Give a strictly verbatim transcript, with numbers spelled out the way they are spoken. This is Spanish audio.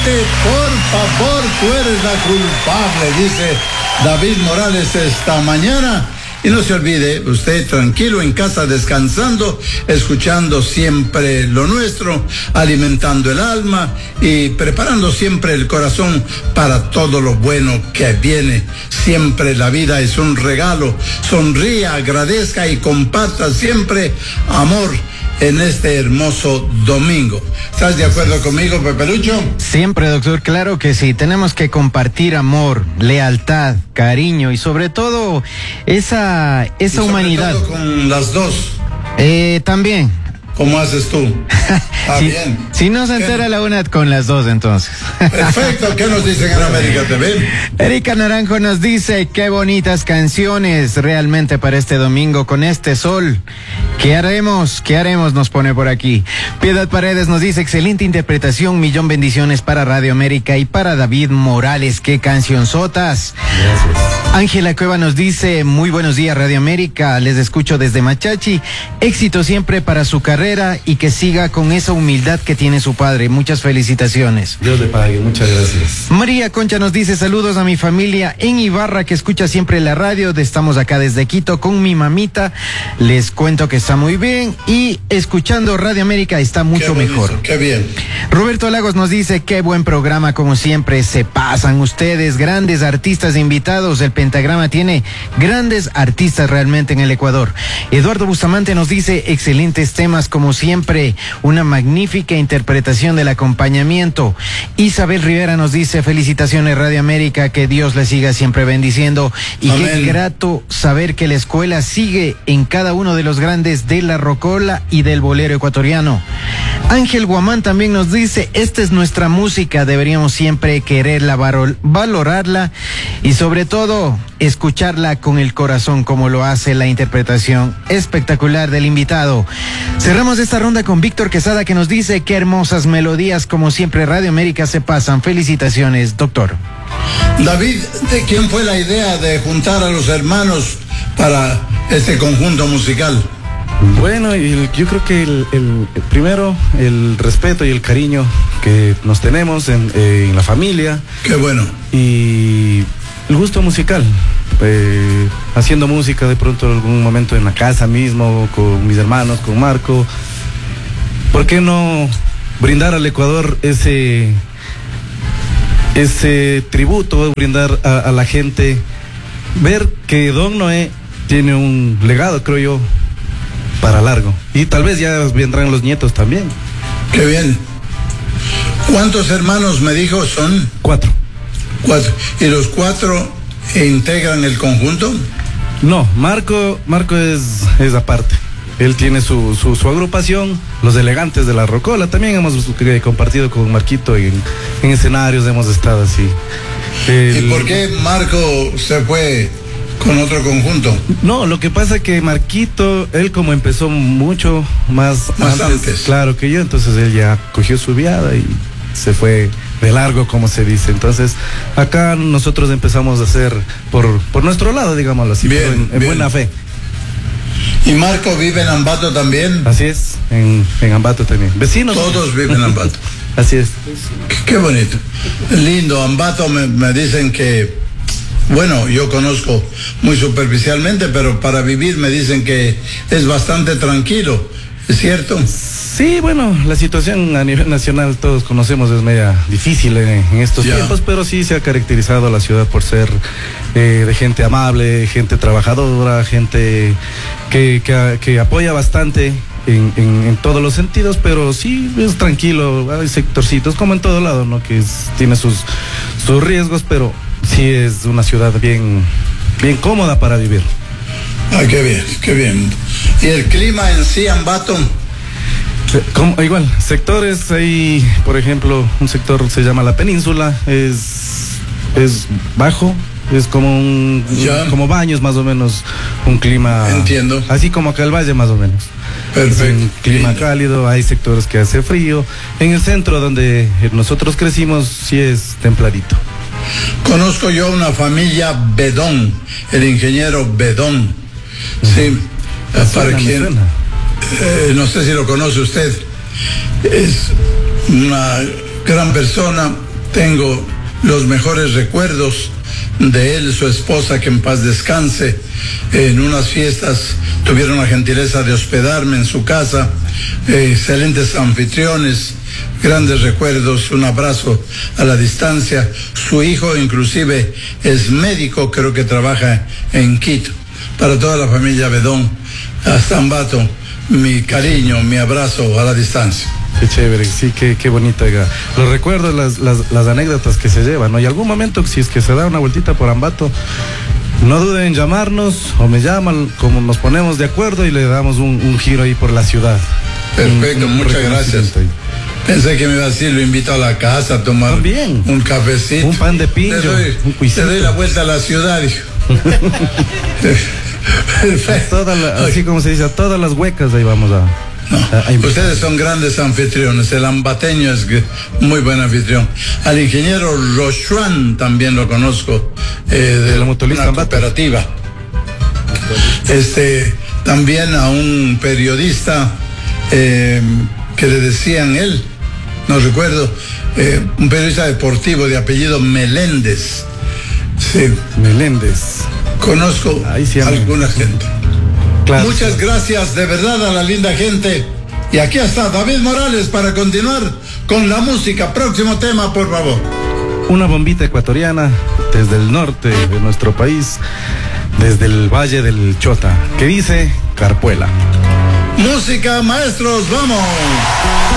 Excelente, por favor, tú eres la culpable, dice David Morales esta mañana. Y no se olvide, usted tranquilo en casa descansando, escuchando siempre lo nuestro, alimentando el alma y preparando siempre el corazón para todo lo bueno que viene. Siempre la vida es un regalo. Sonría, agradezca y comparta siempre amor en este hermoso domingo. ¿Estás de acuerdo conmigo, Pepe Lucho? Siempre, doctor, claro que sí. Tenemos que compartir amor, lealtad, cariño y sobre todo esa, esa y sobre humanidad. Todo con las dos. Eh, también. ¿Cómo haces tú? Ah, si, bien. Si no se entera la una con las dos, entonces. Perfecto. ¿Qué nos dicen en América T V? Erika Naranjo nos dice, qué bonitas canciones realmente para este domingo con este sol. ¿Qué haremos? ¿Qué haremos? Nos pone por aquí. Piedad Paredes nos dice, excelente interpretación, millón bendiciones para Radio América y para David Morales. Qué cancionzotas. Gracias. Ángela Cueva nos dice, muy buenos días Radio América, les escucho desde Machachi. Éxito siempre para su carrera y que siga con esa humildad que tiene su padre. Muchas felicitaciones. Dios le pague, muchas gracias. María Concha nos dice, saludos a mi familia en Ibarra que escucha siempre la radio. Estamos acá desde Quito con mi mamita. Les cuento que está muy bien y escuchando Radio América está mucho qué mejor. Bonito, qué bien. Roberto Lagos nos dice, qué buen programa como siempre. Se pasan ustedes, grandes artistas invitados. El Pentagrama tiene grandes artistas realmente en el Ecuador. Eduardo Bustamante nos dice, excelentes temas como siempre, una magnífica interpretación del acompañamiento. Isabel Rivera nos dice, felicitaciones Radio América, que Dios le siga siempre bendiciendo y Amén. Qué grato saber que la escuela sigue en cada uno de los grandes de la rocola y del bolero ecuatoriano. Ángel Guamán también nos dice, esta es nuestra música, deberíamos siempre quererla, valorarla y sobre todo escucharla con el corazón como lo hace la interpretación espectacular del invitado. Cerramos esta ronda con Víctor Quesada que nos dice, qué hermosas melodías como siempre Radio América se pasan. Felicitaciones, doctor. David, ¿de quién fue la idea de juntar a los hermanos para este conjunto musical? Bueno, el, yo creo que el, el, el primero, el respeto y el cariño que nos tenemos en, eh, en la familia. Qué bueno. Y el gusto musical. Eh, haciendo música de pronto en algún momento en la casa mismo, con mis hermanos, con Marco. ¿Por qué no brindar al Ecuador ese, ese tributo, brindar a, a la gente, ver que Don Noé tiene un legado, creo yo, para largo. Y tal vez ya vendrán los nietos también. Qué bien. ¿Cuántos hermanos me dijo son? Cuatro. Cuatro. ¿Y los cuatro integran el conjunto? No, Marco, Marco es, es aparte. Él tiene su, su, su agrupación, los Elegantes de la Rocola. También hemos eh, compartido con Marquito en, en escenarios, hemos estado así. El... ¿Y por qué Marco se fue con otro conjunto? No, lo que pasa es que Marquito, él como empezó mucho más, más antes, antes, claro que yo, entonces él ya cogió su viada y se fue de largo, como se dice. Entonces, acá nosotros empezamos a hacer por, por nuestro lado, digámoslo así, bien, pero en, en bien. buena fe. ¿Y Marco vive en Ambato también? Así es, en, en Ambato también. Vecinos. Todos viven en Ambato. Así es. Qué, qué bonito. Lindo. Ambato me, me dicen que, bueno, yo conozco muy superficialmente, pero para vivir me dicen que es bastante tranquilo. ¿Es cierto? Sí, bueno, la situación a nivel nacional todos conocemos es media difícil en, en estos ya. tiempos, pero sí se ha caracterizado la ciudad por ser eh, de gente amable, gente trabajadora, gente que, que, que apoya bastante en, en, en todos los sentidos, pero sí es tranquilo, hay sectorcitos como en todo lado, ¿no? Que es, tiene sus, sus riesgos, pero sí es una ciudad bien, bien cómoda para vivir. Ah, qué bien, qué bien. ¿Y el clima en sí, Ambato? Como, igual, sectores, hay, por ejemplo, un sector se llama la península, es, es bajo, es como un, un como Baños más o menos, un clima. Entiendo. Así como acá el valle más o menos. Perfecto. Es un clima Lindo. cálido, hay sectores que hace frío. En el centro donde nosotros crecimos sí es templadito. Conozco yo una familia Bedón, el ingeniero Bedón. Sí, me para suena, quien, me suena. Eh, no sé si lo conoce usted. Es una gran persona, tengo los mejores recuerdos de él, su esposa, que en paz descanse. En unas fiestas tuvieron la gentileza de hospedarme en su casa, eh, excelentes anfitriones, grandes recuerdos, un abrazo a la distancia. Su hijo inclusive es médico, creo que trabaja en Quito. Para toda la familia Bedón, hasta Ambato, mi cariño, mi abrazo a la distancia. Qué chévere, sí, qué, qué bonita. Los recuerdos, las, las, las anécdotas que se llevan, ¿no? Y algún momento, si es que se da una vueltita por Ambato, no duden en llamarnos o me llaman, como nos ponemos de acuerdo y le damos un, un giro ahí por la ciudad. Perfecto, un, un muchas gracias. Ahí. Pensé que me iba a decir, lo invito a la casa a tomar También. un cafecito. Un pan de pincho, te doy, un cuisito. Te doy la vuelta a la ciudad, hijo. Toda la, así como se dice, a todas las huecas ahí vamos a... No, ustedes son grandes anfitriones. El ambateño es muy buen anfitrión. Al ingeniero Rochuan también lo conozco, eh, de la una cooperativa. Este, también a un periodista eh, que le decían él, no recuerdo, eh, un periodista deportivo de apellido Meléndez. Sí. Meléndez. Conozco sí, alguna gente. Claro. Muchas gracias de verdad a la linda gente. Y aquí está David Morales para continuar con la música. Próximo tema, por favor. Una bombita ecuatoriana desde el norte de nuestro país, desde el Valle del Chota, que dice Carpuela. Música, maestros, vamos.